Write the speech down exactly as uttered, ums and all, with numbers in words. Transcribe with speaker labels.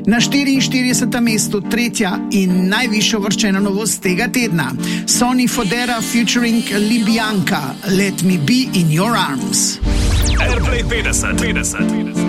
Speaker 1: Na štiriinštiridesetem mestu tretja in najvišjo uvrščena novost tega tedna. Sonny Fodera featuring Libyanka, Let Me Be in Your Arms.
Speaker 2: Airplay petdeset, petdeset.